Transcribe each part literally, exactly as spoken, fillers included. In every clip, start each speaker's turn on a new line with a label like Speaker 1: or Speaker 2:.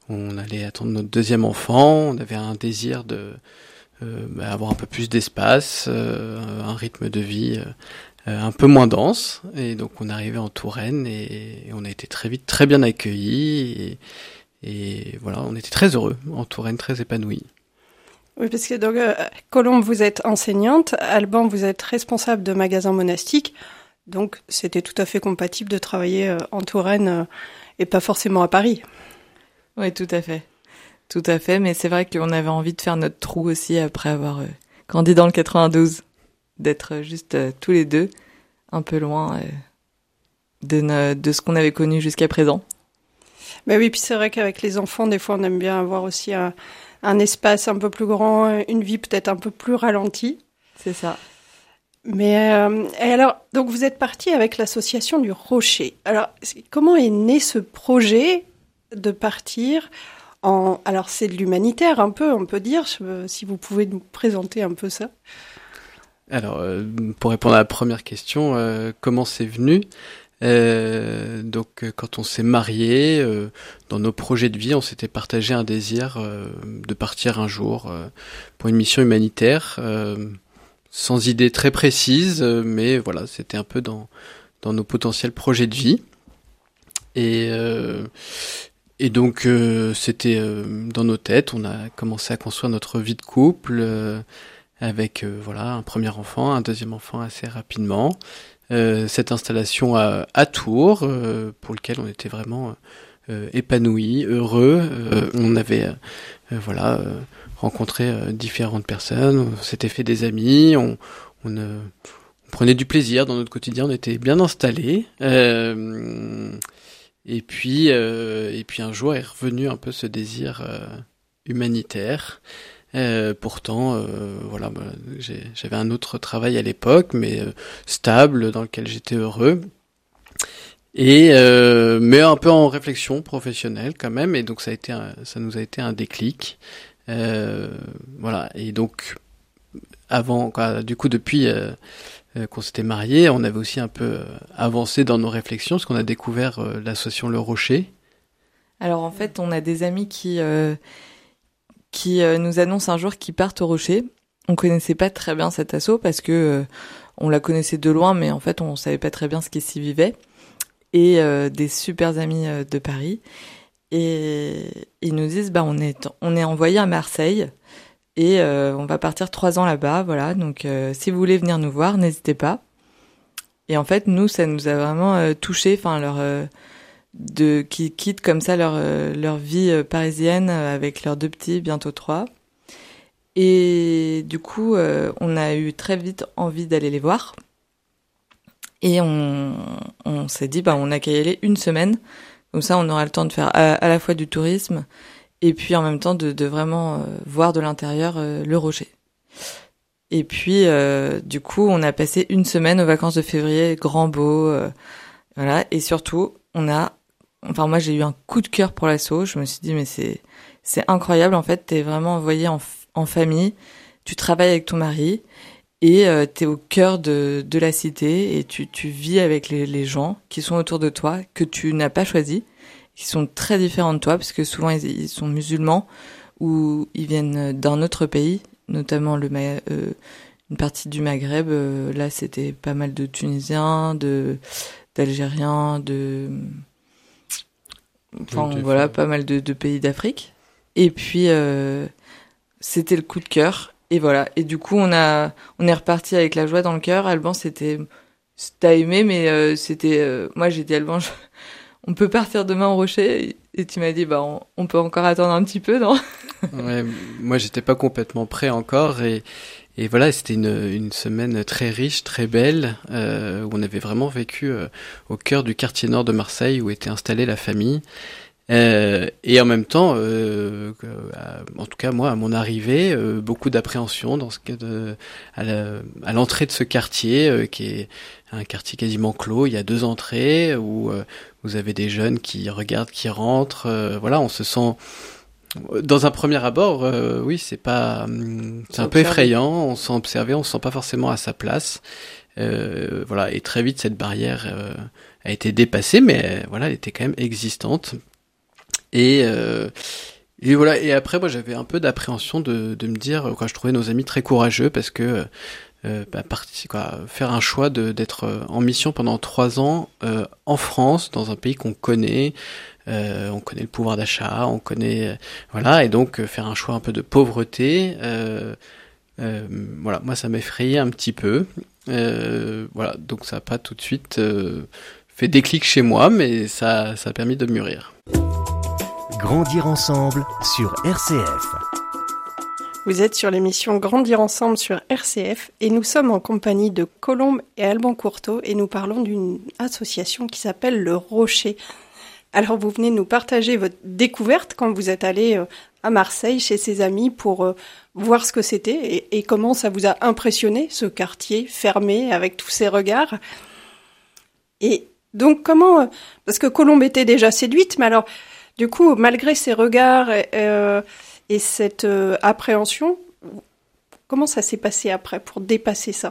Speaker 1: on allait attendre notre deuxième enfant. On avait un désir de euh, bah, avoir un peu plus d'espace, euh, un rythme de vie euh, un peu moins dense. Et donc on est arrivé en Touraine et, et on a été très vite très bien accueillis. Et, et voilà, on était très heureux en Touraine, très épanouis.
Speaker 2: Oui, parce que donc, euh, Colombe, vous êtes enseignante, Alban, vous êtes responsable de magasin monastique, donc c'était tout à fait compatible de travailler euh, en Touraine euh, et pas forcément à Paris.
Speaker 3: Oui, tout à fait. Tout à fait, mais c'est vrai qu'on avait envie de faire notre trou aussi après avoir euh, grandi dans le quatre-vingt-douze, d'être juste euh, tous les deux, un peu loin euh, de, ne, de ce qu'on avait connu jusqu'à présent.
Speaker 2: Ben oui, puis c'est vrai qu'avec les enfants, des fois, on aime bien avoir aussi un, un espace un peu plus grand, une vie peut-être un peu plus ralentie.
Speaker 3: C'est ça.
Speaker 2: Mais euh, et alors, donc vous êtes parti avec l'association du Rocher. Alors, comment est né ce projet de partir en... Alors, c'est de l'humanitaire un peu, on peut dire, je, si vous pouvez nous présenter un peu ça.
Speaker 1: Alors, euh, pour répondre à la première question, euh, comment c'est venu ? Euh, donc, euh, quand on s'est mariés, euh, dans nos projets de vie, on s'était partagé un désir euh, de partir un jour euh, pour une mission humanitaire, euh, sans idée très précise, euh, mais voilà, c'était un peu dans dans nos potentiels projets de vie. Et euh, et donc, euh, c'était euh, dans nos têtes. On a commencé à construire notre vie de couple euh, avec euh, voilà un premier enfant, un deuxième enfant assez rapidement. Euh, cette installation à, à Tours, euh, pour lequel on était vraiment euh, épanouis, heureux. Euh, on avait euh, voilà euh, rencontré euh, différentes personnes, on s'était fait des amis, on, on, euh, on prenait du plaisir dans notre quotidien, on était bien installés. Euh, et puis euh, et puis un jour est revenu un peu ce désir euh, humanitaire. Euh, pourtant, euh, voilà, bah, j'ai, j'avais un autre travail à l'époque, mais euh, stable, dans lequel j'étais heureux, et euh, mais un peu en réflexion professionnelle quand même, et donc ça a été, un, ça nous a été un déclic, euh, voilà. Et donc avant, quoi, du coup, depuis euh, euh, qu'on s'était mariés, on avait aussi un peu euh, avancé dans nos réflexions, parce qu'on a découvert euh, l'association Le Rocher.
Speaker 3: Alors en fait, on a des amis qui euh... qui euh, nous annonce un jour qu'ils partent au Rocher. On connaissait pas très bien cet asso parce que euh, on la connaissait de loin, mais en fait on savait pas très bien ce qui s'y vivait. Et euh, des super amis euh, de Paris. Et ils nous disent, bah on est on est envoyé à Marseille et euh, on va partir trois ans là-bas, voilà. Donc euh, si vous voulez venir nous voir, n'hésitez pas. Et en fait nous ça nous a vraiment euh, touché, enfin leur euh, de qui quittent comme ça leur euh, leur vie euh, parisienne euh, avec leurs deux petits, bientôt trois. Et du coup, euh, on a eu très vite envie d'aller les voir. Et on on s'est dit bah on a qu'à y aller une semaine. Comme ça, on aura le temps de faire à, à la fois du tourisme et puis en même temps de de vraiment euh, voir de l'intérieur euh, le Rocher. Et puis euh, du coup, on a passé une semaine aux vacances de février, grand beau, euh, voilà. Et surtout, on a Enfin, moi, j'ai eu un coup de cœur pour l'asso. Je me suis dit, mais c'est, c'est incroyable. En fait, t'es vraiment envoyé en, en famille. Tu travailles avec ton mari et euh, t'es au cœur de, de la cité et tu, tu vis avec les, les gens qui sont autour de toi, que tu n'as pas choisi, qui sont très différents de toi, parce que souvent, ils, ils sont musulmans ou ils viennent d'un autre pays, notamment le, euh, une partie du Maghreb. Euh, là, c'était pas mal de Tunisiens, de, d'Algériens, de... Enfin, oui, voilà, pas mal de, de pays d'Afrique. Et puis, euh, c'était le coup de cœur. Et voilà. Et du coup, on a, on est reparti avec la joie dans le cœur. Alban, c'était, t'as aimé, mais euh, c'était, euh, moi, j'ai dit, Alban, je, on peut partir demain au Rocher. Et tu m'as dit, bah, on, on peut encore attendre un petit peu, non?
Speaker 1: Ouais, moi, j'étais pas complètement prêt encore. Et, et voilà, c'était une, une semaine très riche, très belle, euh, où on avait vraiment vécu euh, au cœur du quartier nord de Marseille, où était installée la famille. Euh, et en même temps, euh, euh, en tout cas moi, à mon arrivée, euh, beaucoup d'appréhension dans ce cas de, à, la, à l'entrée de ce quartier, euh, qui est un quartier quasiment clos. Il y a deux entrées où euh, vous avez des jeunes qui regardent, qui rentrent. Euh, voilà, on se sent. Dans un premier abord, euh, oui, c'est pas, c'est un peu effrayant. On se sent observé, on se sent pas forcément à sa place. Euh, voilà, et très vite cette barrière euh, a été dépassée, mais euh, voilà, elle était quand même existante. Et euh, Et voilà. Et après, moi, j'avais un peu d'appréhension de, de me dire, quand je trouvais nos amis très courageux, parce que euh, bah, parti, quoi, faire un choix de d'être en mission pendant trois ans euh, en France, dans un pays qu'on connaît, euh, on connaît le pouvoir d'achat, on connaît, euh, voilà, et donc euh, faire un choix un peu de pauvreté. Euh, euh, voilà, moi, ça m'effrayait un petit peu. Euh, voilà, donc ça n'a pas tout de suite euh, fait déclic chez moi, mais ça, ça a permis de mûrir.
Speaker 4: Grandir ensemble sur R C F.
Speaker 2: Vous êtes sur l'émission Grandir ensemble sur R C F et nous sommes en compagnie de Colombe et Alban Courteau et nous parlons d'une association qui s'appelle Le Rocher. Alors vous venez nous partager votre découverte quand vous êtes allé à Marseille chez ses amis pour voir ce que c'était et, et comment ça vous a impressionné, ce quartier fermé avec tous ces regards. Et donc comment, parce que Colombe était déjà séduite, mais alors du coup malgré ces regards euh, et cette euh, appréhension, comment ça s'est passé après pour dépasser ça ?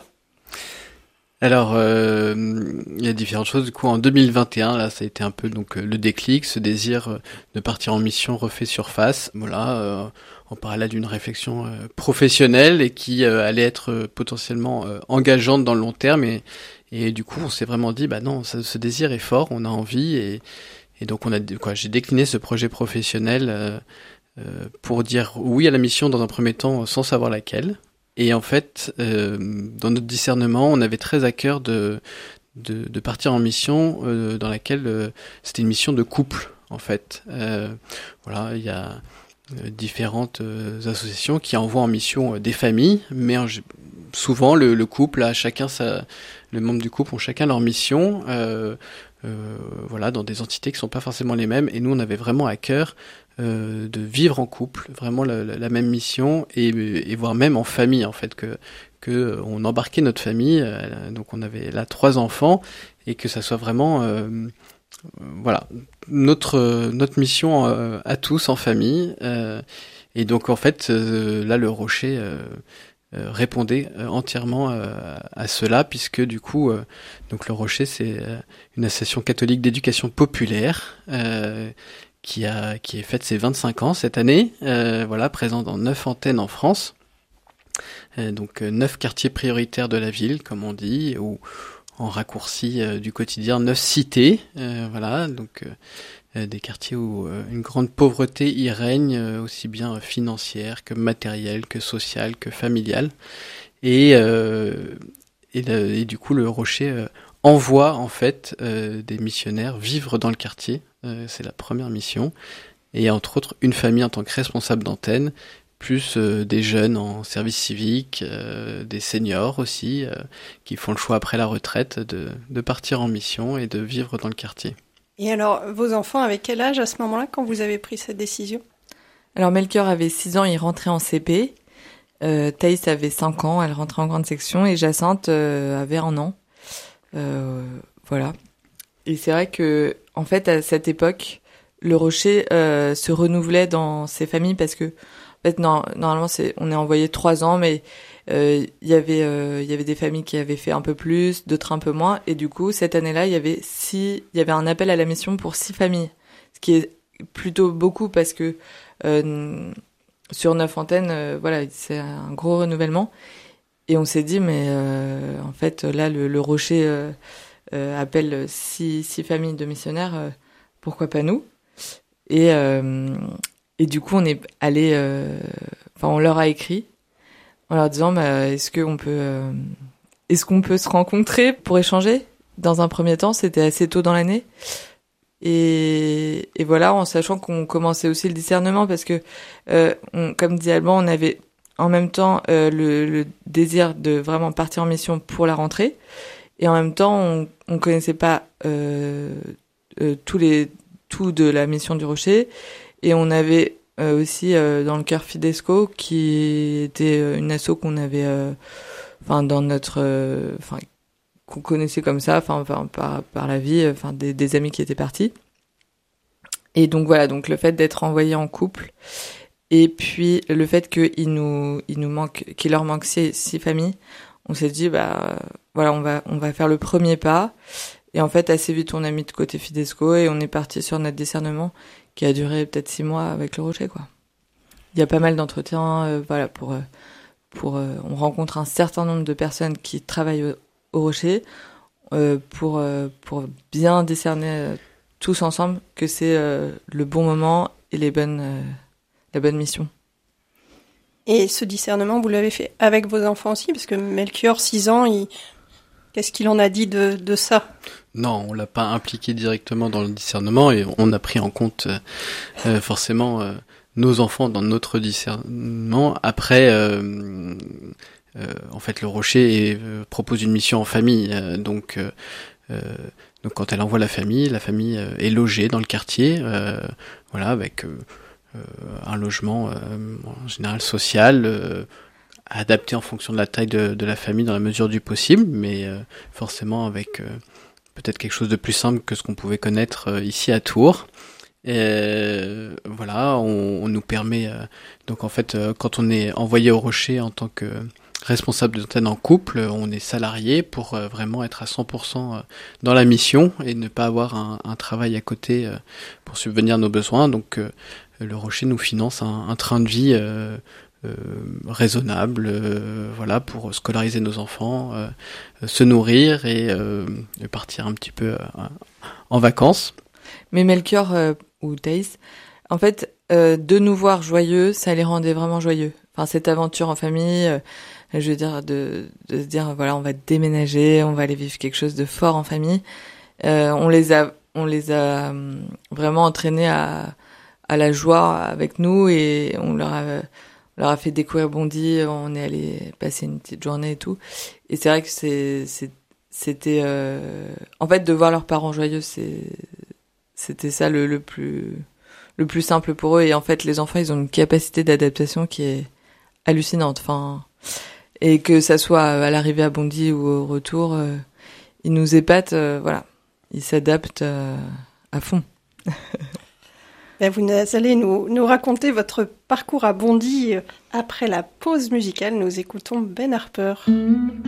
Speaker 1: Alors, euh, il y a différentes choses. Du coup, en deux mille vingt et un, là, ça a été un peu donc le déclic, ce désir de partir en mission refait surface. Voilà, euh, on parlait d'une réflexion euh, professionnelle et qui euh, allait être euh, potentiellement euh, engageante dans le long terme. Et, et du coup, on s'est vraiment dit, bah non, ça, ce désir est fort, on a envie. Et, et donc, on a, quoi, j'ai décliné ce projet professionnel euh, euh, pour dire oui à la mission dans un premier temps, sans savoir laquelle. Et en fait, euh, dans notre discernement, on avait très à cœur de de, de partir en mission euh, dans laquelle euh, c'était une mission de couple, en fait. Euh, voilà, il y a euh, différentes euh, associations qui envoient en mission euh, des familles, mais en, souvent le, le couple a chacun sa, les membres du couple ont chacun leur mission. Euh, euh, voilà, dans des entités qui sont pas forcément les mêmes. Et nous, on avait vraiment à cœur Euh, de vivre en couple, vraiment la, la, la même mission et, et voire même en famille en fait, que que on embarquait notre famille, euh, donc on avait là trois enfants et que ça soit vraiment euh, voilà notre notre mission euh, à tous en famille euh, et donc en fait euh, là le Rocher euh, euh, répondait euh, entièrement euh, à cela puisque du coup euh, donc le Rocher c'est euh, une association catholique d'éducation populaire euh, qui a qui est fête ses vingt-cinq ans cette année, euh, voilà, présent dans neuf antennes en France, euh, donc euh, neuf quartiers prioritaires de la ville, comme on dit, ou en raccourci euh, du quotidien, neuf cités, euh, voilà, donc euh, des quartiers où euh, une grande pauvreté y règne, euh, aussi bien financière que matérielle, que sociale, que familiale, et euh, et, le, et du coup le Rocher euh, envoie en fait euh, des missionnaires vivre dans le quartier. Euh, c'est la première mission. Et entre autres, une famille en tant que responsable d'antenne, plus euh, des jeunes en service civique, euh, des seniors aussi, euh, qui font le choix après la retraite de, de partir en mission et de vivre dans le quartier.
Speaker 2: Et alors, vos enfants avaient quel âge à ce moment-là quand vous avez pris cette décision ?
Speaker 3: Alors Melchior avait six ans, il rentrait en C P. Euh, Thaïs avait cinq ans, elle rentrait en grande section. Et Jacinthe euh, avait un an. Euh, voilà. Et c'est vrai que, en fait, à cette époque, le Rocher euh, se renouvelait dans ses familles parce que, en fait, non, normalement, c'est, on est envoyé trois ans, mais euh, il y avait, euh, il y avait des familles qui avaient fait un peu plus, d'autres un peu moins, et du coup, cette année-là, il y avait six, il y avait un appel à la mission pour six familles, ce qui est plutôt beaucoup parce que euh, sur neuf antennes, euh, voilà, c'est un gros renouvellement, et on s'est dit, mais euh, en fait, là, le, le Rocher euh, Euh, appelle six, six familles de missionnaires, euh, pourquoi pas nous ? Et, euh, et du coup, on est allé, euh, enfin, on leur a écrit en leur disant, bah, est-ce qu'on peut, euh, est-ce qu'on peut se rencontrer pour échanger ? Dans un premier temps, c'était assez tôt dans l'année. Et, et voilà, en sachant qu'on commençait aussi le discernement, parce que, euh, on, comme dit Alban, on avait en même temps euh, le, le désir de vraiment partir en mission pour la rentrée. Et en même temps, on on connaissait pas euh, euh, tous les tout de la mission du Rocher, et on avait euh, aussi euh, dans le cœur Fidesco, qui était une asso qu'on avait, enfin euh, dans notre, enfin euh, qu'on connaissait comme ça, enfin par par la vie, enfin des, des amis qui étaient partis. Et donc voilà, donc le fait d'être envoyé en couple, et puis le fait qu'il nous il nous manque, qu'il leur manque six, six familles. On s'est dit, bah, voilà, on va, on va faire le premier pas. Et en fait, assez vite, on a mis de côté Fidesco et on est parti sur notre discernement qui a duré peut-être six mois avec le Rocher, quoi. il y a pas mal d'entretiens, euh, voilà, pour, pour, euh, on rencontre un certain nombre de personnes qui travaillent au, au Rocher, euh, pour, euh, pour bien décerner euh, tous ensemble que c'est euh, le bon moment et les bonnes, euh, la bonne mission.
Speaker 2: Et ce discernement, vous l'avez fait avec vos enfants aussi, parce que Melchior, six ans, il... qu'est-ce qu'il en a dit de, de ça?
Speaker 1: Non, on l'a pas impliqué directement dans le discernement et on a pris en compte euh, forcément euh, nos enfants dans notre discernement. Après, euh, euh, en fait, le Rocher est, euh, propose une mission en famille, euh, donc euh, euh, donc quand elle envoie la famille, la famille euh, est logée dans le quartier, euh, voilà, avec euh, euh, un logement euh, en général social. Euh, adapté en fonction de la taille de, de la famille dans la mesure du possible, mais euh, forcément avec euh, peut-être quelque chose de plus simple que ce qu'on pouvait connaître euh, ici à Tours. Et euh, voilà, on, on nous permet euh, donc en fait euh, quand on est envoyé au Rocher en tant que responsable d'antenne en couple, on est salarié pour euh, vraiment être à cent pour cent dans la mission et ne pas avoir un, un travail à côté euh, pour subvenir à nos besoins. Donc euh, le Rocher nous finance un, un train de vie euh, Euh, raisonnable, euh, voilà, pour scolariser nos enfants, euh, se nourrir et, euh, et partir un petit peu euh, en vacances.
Speaker 3: Mais Melchior euh, ou Thaïs, en fait, euh, de nous voir joyeux, ça les rendait vraiment joyeux. Enfin, cette aventure en famille, euh, je veux dire, de, de se dire, voilà, on va déménager, on va aller vivre quelque chose de fort en famille. Euh, on les a, on les a euh, vraiment entraînés à, à la joie avec nous et on leur a On leur a fait découvrir Bondy, on est allé passer une petite journée et tout. Et c'est vrai que c'est, c'est, c'était, euh, en fait, de voir leurs parents joyeux, c'est, c'était ça le, le plus, le plus simple pour eux. Et en fait, les enfants, ils ont une capacité d'adaptation qui est hallucinante. Enfin, et que ça soit à l'arrivée à Bondy ou au retour, euh, ils nous épatent, euh, voilà. Ils s'adaptent euh, à fond.
Speaker 2: Vous allez nous, nous raconter votre parcours à Bondy après la pause musicale. Nous écoutons Ben Harper.